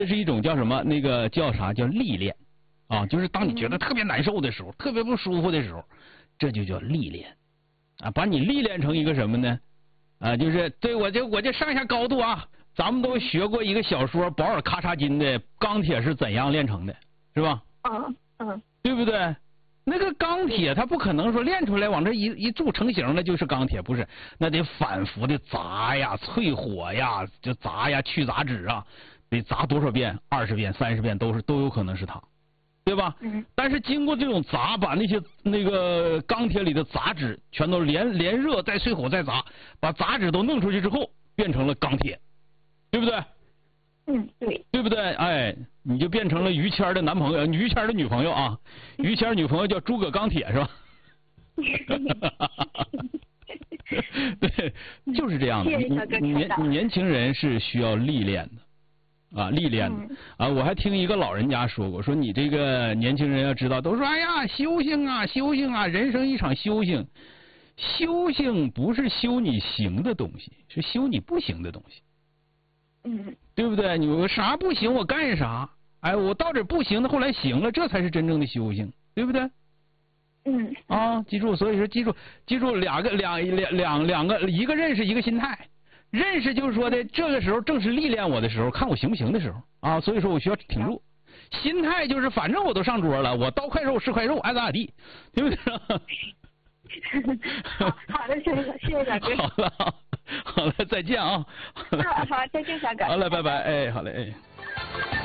这是一种叫什么？那个叫啥？叫历练啊，就是当你觉得特别难受的时候，特别不舒服的时候，这就叫历练啊，把你历练成一个什么呢？啊，就是对我这上下高度啊，咱们都学过一个小说保尔·咔嚓金的《钢铁是怎样炼成的》，是吧？对不对？那个钢铁它不可能说炼出来往这一注成型了就是钢铁，不是，那得反复的砸呀、淬火呀、就砸呀、去杂质啊，得砸多少遍？20遍、30遍都有可能是它，对吧？但是经过这种砸，把那个钢铁里的杂质全都连热再淬火再砸，把杂质都弄出去之后，变成了钢铁，对不对？ 对。 对不对？哎，你就变成了于谦的男朋友，于谦的女朋友啊。于谦女朋友叫诸葛钢铁是吧？对，就是这样的。年轻人是需要历练的啊，历练的啊。我还听一个老人家说过，说你这个年轻人要知道，都说哎呀，修行啊，人生一场修行。修行不是修你行的东西，是修你不行的东西。对不对？你啥不行我干啥？哎，我到这不行的，后来行了，这才是真正的修行，对不对？记住，所以说记住两个，一个认识，一个心态。认识就是说的，这个时候正是历练我的时候，看我行不行的时候啊，所以说我需要挺住。心态就是反正我都上桌了，我刀快肉是快肉，爱咋咋地，对不对？ 好的，谢谢小哥。 好了，再见啊！ 好，再见，小哥。 好了，拜拜，哎，好嘞，哎。